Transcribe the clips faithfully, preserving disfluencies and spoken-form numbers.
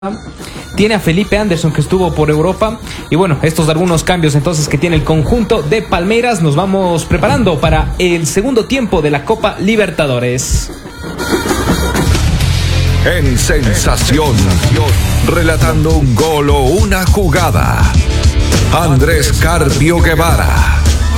Tiene a Felipe Anderson, que estuvo por Europa. Y bueno, estos algunos cambios entonces que tiene el conjunto de Palmeiras. Nos vamos preparando para el segundo tiempo de la Copa Libertadores. En Sensación, relatando un gol o una jugada, Andrés Carpio Guevara.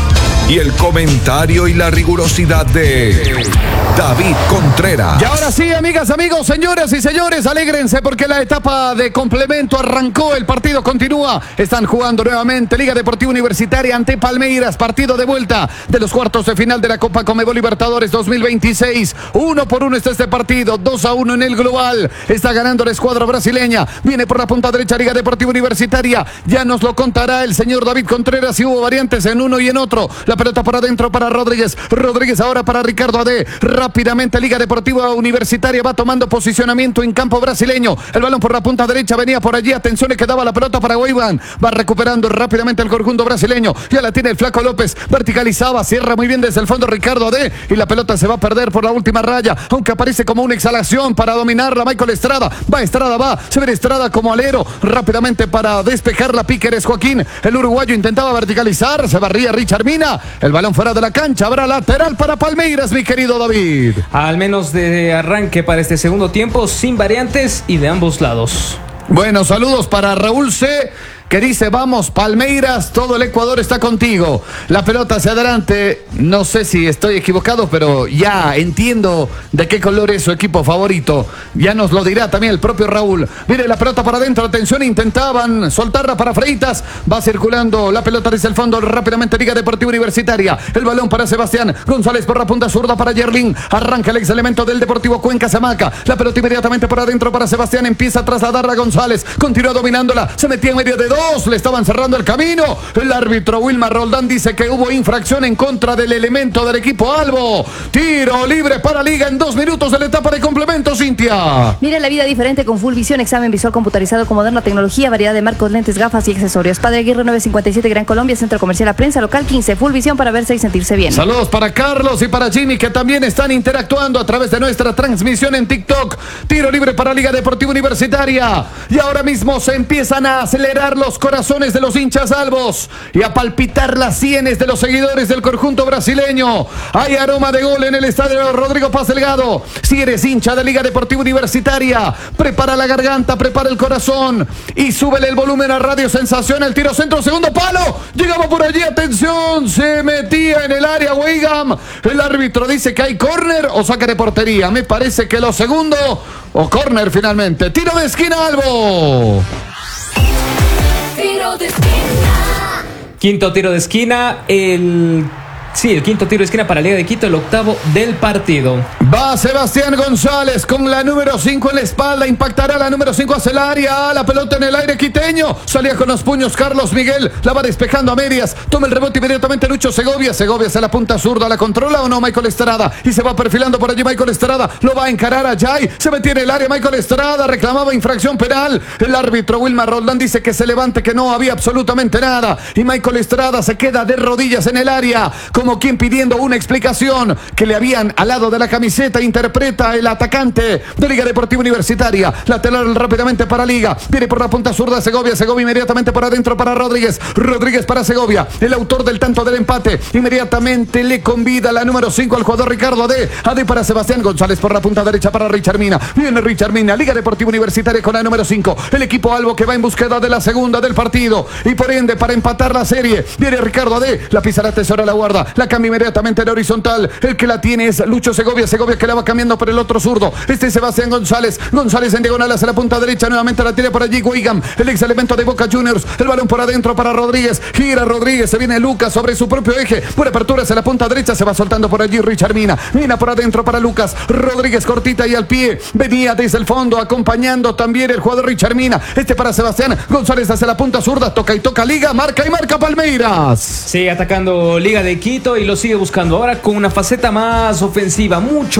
Y el comentario y la rigurosidad de David Contreras. Y ahora sí, amigas, amigos, señoras y señores, alégrense porque la etapa de complemento arrancó, el partido continúa. Están jugando nuevamente Liga Deportiva Universitaria ante Palmeiras, partido de vuelta de los cuartos de final de la Copa Conmebol Libertadores dos mil veintiséis. Uno por uno está este partido, dos a uno en el global. Está ganando la escuadra brasileña. Viene por la punta derecha Liga Deportiva Universitaria. Ya nos lo contará el señor David Contreras si hubo variantes en uno y en otro. La pelota para adentro para Rodríguez. Rodríguez ahora para Ricardo Ade. Rápidamente Liga Deportiva Universitaria va tomando posicionamiento en campo brasileño. El balón por la punta derecha venía por allí. Atención, le quedaba la pelota para Weigand. Va recuperando rápidamente el conjunto brasileño. Ya la tiene el Flaco López. Verticalizaba, cierra muy bien desde el fondo Ricardo Ade. Y la pelota se va a perder por la última raya. Aunque aparece como una exhalación para dominarla Michael Estrada. Va Estrada, va. Se ve Estrada como alero. Rápidamente para despejar la Píqueres Joaquín. El uruguayo intentaba verticalizar. Se barría Richard Mina. El balón fuera de la cancha, habrá lateral para Palmeiras, mi querido David. Al menos de arranque para este segundo tiempo, sin variantes y de ambos lados. Bueno, saludos para Raúl C., que dice: vamos Palmeiras, todo el Ecuador está contigo. La pelota hacia adelante, no sé si estoy equivocado, pero ya entiendo de qué color es su equipo favorito. Ya nos lo dirá también el propio Raúl. Mire la pelota para adentro, atención, intentaban soltarla para Freitas. Va circulando la pelota desde el fondo, rápidamente Liga Deportiva Universitaria. El balón para Sebastián González por la punta zurda para Yerlin. Arranca el ex elemento del Deportivo Cuenca, Samaca. La pelota inmediatamente por adentro para Sebastián, empieza a trasladarla a González. Continúa dominándola, se metía en medio de dos. Le estaban cerrando el camino. El árbitro Wilmar Roldán dice que hubo infracción en contra del elemento del equipo albo. Tiro libre para Liga en dos minutos de la etapa de complemento, Cintia. Mira la vida diferente con Full Visión, examen visual computarizado con moderna tecnología, variedad de marcos, lentes, gafas y accesorios. Padre Aguirre nueve cincuenta y siete, Gran Colombia, Centro Comercial La Prensa, local quince. Full Visión para verse y sentirse bien. Saludos para Carlos y para Jimmy, que también están interactuando a través de nuestra transmisión en TikTok. Tiro libre para Liga Deportiva Universitaria. Y ahora mismo se empiezan a acelerar los corazones de los hinchas albos y a palpitar las sienes de los seguidores del conjunto brasileño. Hay aroma de gol en el estadio Rodrigo Paz Delgado. Si eres hincha de Liga Deportiva Universitaria, prepara la garganta, prepara el corazón y súbele el volumen a Radio Sensación. El tiro centro, segundo palo, llegaba por allí, atención, se metía en el área Weigand. El árbitro dice que hay córner o saque de portería. Me parece que lo segundo, o córner finalmente. Tiro de esquina, Albo. Tiro de esquina. Quinto tiro de esquina, el... Sí, el quinto tiro de esquina para Liga de Quito, el octavo del partido. Va Sebastián González con la número cinco en la espalda. Impactará la número cinco hacia el área. La pelota en el aire quiteño. Salía con los puños Carlos Miguel. La va despejando a medias. Toma el rebote inmediatamente Lucho Segovia. Segovia hacia la punta zurda. ¿La controla o no Michael Estrada? Y se va perfilando por allí Michael Estrada. Lo va a encarar a Jay. Se metió en el área Michael Estrada. Reclamaba infracción penal. El árbitro Wilmar Roldán dice que se levante, que no había absolutamente nada. Y Michael Estrada se queda de rodillas en el área, como quien pidiendo una explicación que le habían al lado de la camiseta. Interpreta el atacante de Liga Deportiva Universitaria. Lateral rápidamente para Liga. Viene por la punta zurda Segovia. Segovia inmediatamente para adentro para Rodríguez. Rodríguez para Segovia, el autor del tanto del empate. Inmediatamente le convida la número cinco al jugador Ricardo Ade. Ade para Sebastián González por la punta derecha para Richard Mina. Viene Richard Mina, Liga Deportiva Universitaria con la número cinco. El equipo albo que va en búsqueda de la segunda del partido. Y por ende para empatar la serie. Viene Ricardo Ade. La pisa la tesora, la guarda. La cambia inmediatamente en horizontal. El que la tiene es Lucho Segovia. Segovia que la va cambiando por el otro zurdo. Este es Sebastián González. González en diagonal hacia la punta derecha. Nuevamente la tiene por allí Weigand, el ex elemento de Boca Juniors. El balón por adentro para Rodríguez. Gira Rodríguez. Se viene Lucas sobre su propio eje. Por apertura hacia la punta derecha. Se va soltando por allí Richard Mina. Mina por adentro para Lucas. Rodríguez cortita y al pie. Venía desde el fondo acompañando también el jugador Richard Mina. Este para Sebastián González hacia la punta zurda. Toca y toca Liga. Marca y marca Palmeiras. Sigue atacando Liga de Quito y lo sigue buscando ahora con una faceta más ofensiva, mucho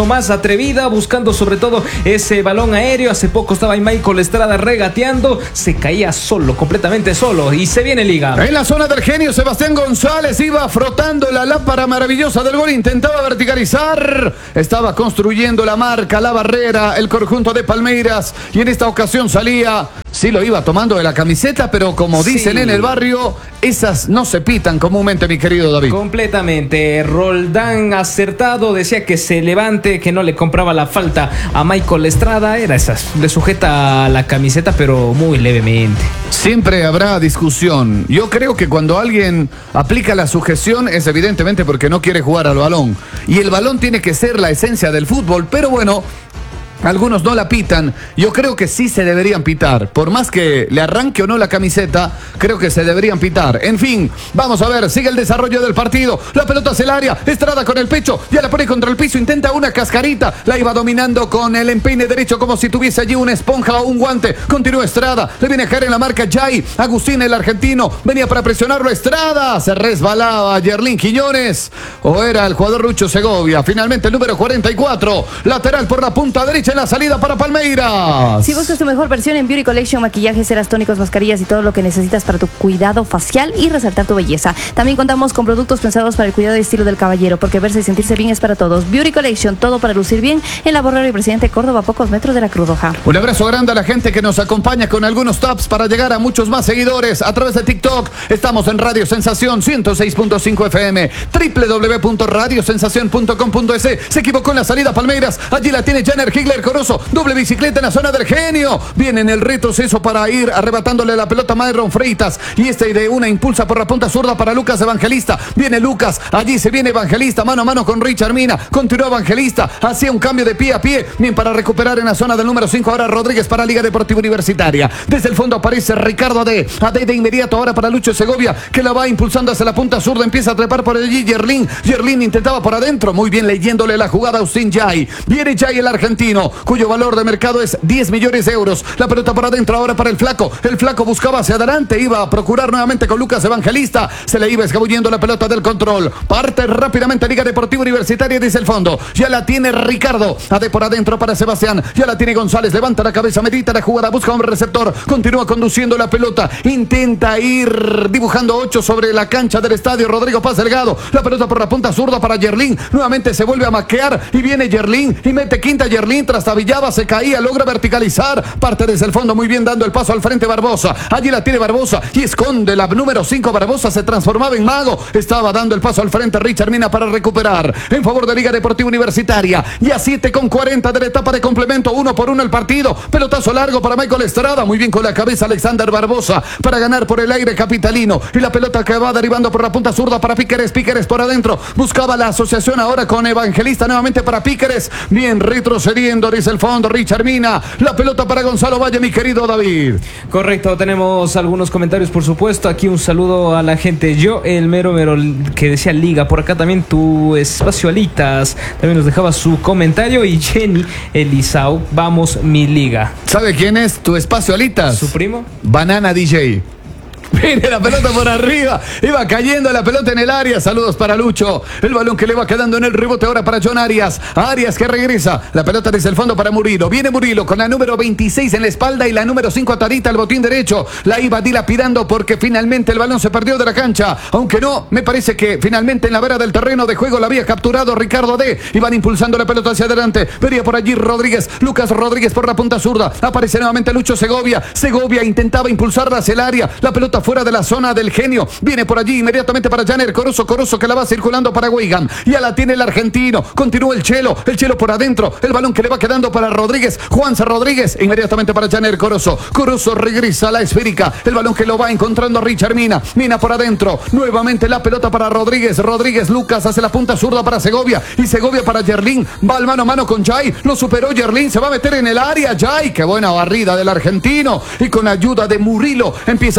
mucho más atrevida, buscando sobre todo ese balón aéreo. Hace poco estaba ahí Michael Estrada regateando, se caía solo, completamente solo, y se viene Liga. En la zona del genio, Sebastián González iba frotando la lámpara maravillosa del gol, intentaba verticalizar, estaba construyendo la marca, la barrera, el conjunto de Palmeiras, y en esta ocasión salía, sí lo iba tomando de la camiseta, pero como dicen sí. en el barrio, esas no se pitan comúnmente, mi querido David. Completamente. Roldán acertado, decía que se levante, que no le compraba la falta a Michael Estrada, era esas, le sujeta la camiseta pero muy levemente. Siempre habrá discusión. Yo creo que cuando alguien aplica la sujeción es evidentemente porque no quiere jugar al balón, y el balón tiene que ser la esencia del fútbol, pero bueno, algunos no la pitan. Yo creo que sí se deberían pitar. Por más que le arranque o no la camiseta, creo que se deberían pitar. En fin, vamos a ver, sigue el desarrollo del partido. La pelota hacia el área, Estrada con el pecho, ya la pone contra el piso, intenta una cascarita, la iba dominando con el empeine derecho como si tuviese allí una esponja o un guante. Continúa Estrada, le viene a caer en la marca Jay. Agustín, el argentino, venía para presionarlo. Estrada, se resbalaba Yerlín Quiñones, o era el jugador Lucho Segovia. Finalmente el número cuarenta y cuatro, lateral por la punta derecha en la salida para Palmeiras. Si buscas tu mejor versión en Beauty Collection, maquillajes, ceras, tónicos, mascarillas y todo lo que necesitas para tu cuidado facial y resaltar tu belleza. También contamos con productos pensados para el cuidado y estilo del caballero, porque verse y sentirse bien es para todos. Beauty Collection, todo para lucir bien en la Borrero y Presidente Córdoba, a pocos metros de la Cruz Roja. Un abrazo grande a la gente que nos acompaña con algunos taps para llegar a muchos más seguidores a través de TikTok. Estamos en Radio Sensación ciento seis punto cinco F M, doble u doble u doble u punto radio sensación punto com punto es. Se equivocó en la salida Palmeiras, allí la tiene Janner Higler Corozo, doble bicicleta en la zona del genio, viene en el retroceso para ir arrebatándole la pelota a Myron Freitas, y este de una impulsa por la punta zurda para Lucas Evangelista, viene Lucas, allí se viene Evangelista, mano a mano con Richard Mina, continúa Evangelista, hacía un cambio de pie a pie, bien para recuperar en la zona del número cinco, ahora Rodríguez para Liga Deportiva Universitaria, desde el fondo aparece Ricardo Ade, Ade de inmediato ahora para Lucho Segovia, que la va impulsando hacia la punta zurda, empieza a trepar por allí Yerlín, Yerlín intentaba por adentro, muy bien leyéndole la jugada a Austin Jay, viene Jay el argentino, cuyo valor de mercado es diez millones de euros, la pelota por adentro ahora para el flaco, el flaco buscaba hacia adelante, iba a procurar nuevamente con Lucas Evangelista, se le iba escabullendo la pelota del control, parte rápidamente Liga Deportiva Universitaria desde el fondo, ya la tiene Ricardo, Ade por adentro para Sebastián, ya la tiene González, levanta la cabeza, medita la jugada, busca un receptor, continúa conduciendo la pelota, intenta ir dibujando ocho sobre la cancha del estadio Rodrigo Paz Delgado, la pelota por la punta zurda para Yerlín, nuevamente se vuelve a maquear y viene Yerlín y mete quinta Yerlín, trastabillaba, se caía, logra verticalizar, parte desde el fondo, muy bien dando el paso al frente Barbosa, allí la tiene Barbosa y esconde la número cinco, Barbosa se transformaba en mago, estaba dando el paso al frente Richard Mina para recuperar, en favor de Liga Deportiva Universitaria, y a siete con cuarenta de la etapa de complemento, uno por uno el partido, pelotazo largo para Michael Estrada, muy bien con la cabeza Alexander Barbosa, para ganar por el aire capitalino, y la pelota que va derivando por la punta zurda para Píqueres, Píqueres por adentro, buscaba la asociación ahora con Evangelista, nuevamente para Píqueres, bien retrocediendo desde el fondo Richard Mina, la pelota para Gonzalo Valle, mi querido David. Correcto, tenemos algunos comentarios, por supuesto. Aquí un saludo a la gente. Yo, el mero mero que decía Liga. Por acá también tu espacio Alitas también nos dejaba su comentario. Y Jenny Elisau, vamos mi Liga. ¿Sabe quién es tu espacio Alitas? ¿Su primo? Banana D J. Viene la pelota por arriba, iba cayendo la pelota en el área, saludos para Lucho, el balón que le va quedando en el rebote ahora para John Arias, Arias que regresa, la pelota desde el fondo para Murilo, viene Murilo con la número veintiséis en la espalda y la número cinco atadita al botín derecho, la iba dilapidando porque finalmente el balón se perdió de la cancha, aunque no, me parece que finalmente en la vera del terreno de juego la había capturado Ricardo D, iban impulsando la pelota hacia adelante, venía por allí Rodríguez, Lucas Rodríguez por la punta zurda, aparece nuevamente Lucho Segovia, Segovia intentaba impulsarla hacia el área, la pelota fuera de la zona del genio, viene por allí inmediatamente para Janner Corozo, Corozo que la va circulando para Weigand, ya la tiene el argentino, continúa el Chelo, el Chelo por adentro, el balón que le va quedando para Rodríguez, Juanza Rodríguez, inmediatamente para Janner Corozo, Corozo regresa a la esférica, el balón que lo va encontrando Richard Mina, Mina por adentro, nuevamente la pelota para Rodríguez, Rodríguez Lucas hace la punta zurda para Segovia, y Segovia para Yerlín, va al mano a mano con Jay, lo superó Yerlín, se va a meter en el área, Jay, qué buena barrida del argentino, y con ayuda de Murilo, empiezan la salida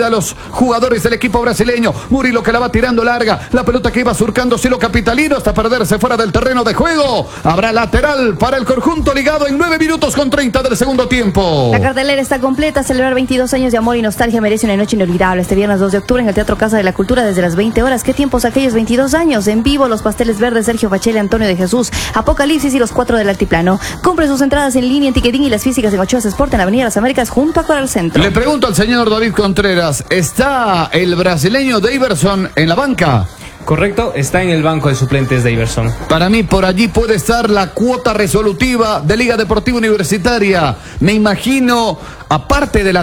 salida a los jugadores del equipo brasileño. Murilo que la va tirando larga. La pelota que iba surcando cielo capitalino hasta perderse fuera del terreno de juego. Habrá lateral para el conjunto ligado en nueve minutos con treinta del segundo tiempo. La cartelera está completa. Celebrar veintidós años de amor y nostalgia merece una noche inolvidable. Este viernes dos de octubre en el Teatro Casa de la Cultura desde las veinte horas. ¿Qué tiempos aquellos veintidós años? En vivo los Pasteles Verdes, Sergio Fachele, Antonio de Jesús, Apocalipsis y los Cuatro del Altiplano. Compre sus entradas en línea en Ticketing y las físicas en Ochoa Sport en Avenida Las Américas junto a Coral Centro. Le pregunto al señor David Contreras, ¿está el brasileño Daverson en la banca? Correcto, está en el banco de suplentes de Iverson. Para mí por allí puede estar la cuota resolutiva de Liga Deportiva Universitaria. Me imagino, aparte de la